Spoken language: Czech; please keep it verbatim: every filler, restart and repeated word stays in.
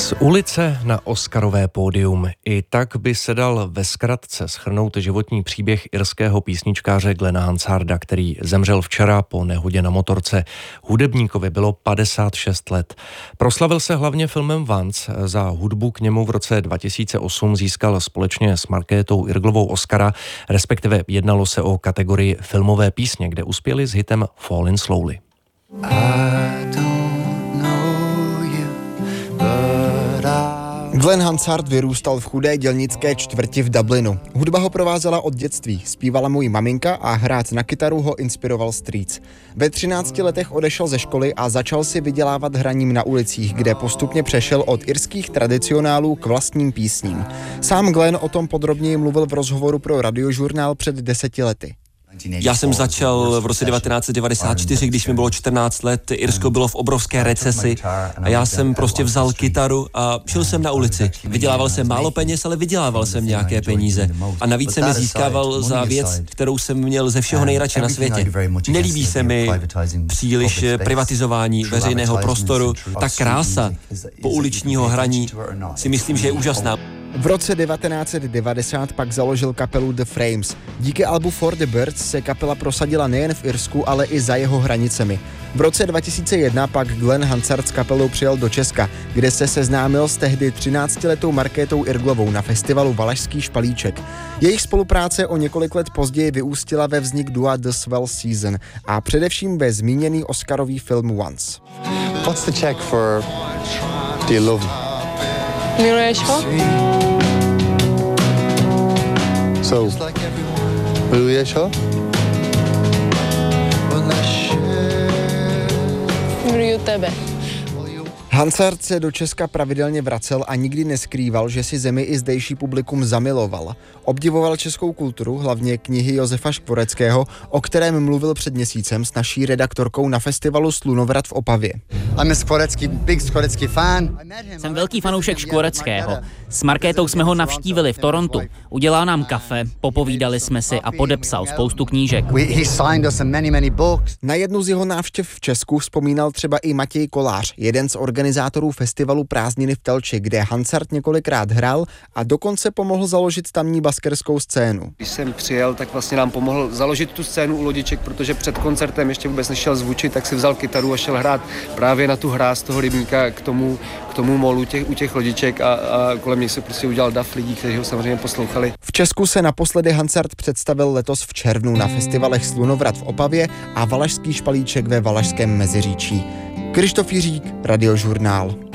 Z ulice na oscarové pódium. I tak by se dal ve zkratce shrnout životní příběh irského písničkáře Glena Hansarda, který zemřel včera po nehodě na motorce. Hudebníkovi bylo padesát šest let. Proslavil se hlavně filmem Once. Za hudbu k němu v roce dva tisíce osm získal společně s Markétou Irglovou Oscara, respektive jednalo se o kategorii filmové písně, kde uspěli s hitem Fallin' Slowly. Glen Hansard vyrůstal v chudé dělnické čtvrti v Dublinu. Hudba ho provázela od dětství, zpívala mu i maminka a hrát na kytaru ho inspiroval strýc. Ve třinácti letech odešel ze školy a začal si vydělávat hraním na ulicích, kde postupně přešel od irských tradicionálů k vlastním písním. Sám Glen o tom podrobněji mluvil v rozhovoru pro Radiožurnál před deseti lety. Já jsem začal v roce devatenáct set devadesát čtyři, když mi bylo čtrnáct let, Irsko bylo v obrovské recesi a já jsem prostě vzal kytaru a šel jsem na ulici. Vydělával jsem málo peněz, ale vydělával jsem nějaké peníze. A navíc jsem je získával za věc, kterou jsem měl ze všeho nejradši na světě. Nelíbí se mi příliš privatizování veřejného prostoru. Ta krása pouličního hraní si myslím, že je úžasná. V roce devatenáct set devadesát pak založil kapelu The Frames. Díky albu For the Birds se kapela prosadila nejen v Irsku, ale i za jeho hranicemi. V roce dva tisíce jedna pak Glen Hansard s kapelou přijel do Česka, kde se seznámil s tehdy třináctiletou Markétou Irglovou na festivalu Valašský špalíček. Jejich spolupráce o několik let později vyústila ve vznik dua The Swell Season a především ve zmíněný oscarový film Once. What's the check for Do You Love Me? Miluješ ho? So, miluješ ho? Miluju tebe. Hansard se do Česka pravidelně vracel a nikdy neskrýval, že si zemi i zdejší publikum zamiloval. Obdivoval českou kulturu, hlavně knihy Josefa Škvoreckého, o kterém mluvil před měsícem s naší redaktorkou na festivalu Slunovrat v Opavě. I'm a Škvorecký, big Škvorecký fan. Jsem velký fanoušek Škvoreckého. S Markétou jsme ho navštívili v Torontu. Udělal nám kafe, popovídali jsme si a podepsal spoustu knížek. Na jednu z jeho návštěv v Česku vzpomínal třeba i Matěj Kolář, jeden z organizátorů festivalu Prázdniny v Telči, kde Hansard několikrát hrál a dokonce pomohl založit tamní baskerskou scénu. Když jsem přijel, tak vlastně nám pomohl založit tu scénu u Lodiček, protože před koncertem ještě vůbec nešel zvučit, tak si vzal kytaru a šel hrát právě na tu hráz toho rybníka k tomu, k tomu molu těch, u těch Lodiček a, a kolem něj se prostě udělal dav lidí, kteří ho samozřejmě poslouchali. V Česku se naposledy Hansard představil letos v červnu na festivalech Slunovrat v Opavě a Valašský špalíček ve Valašském Meziříčí. Krištof Jiřík, Radiožurnál.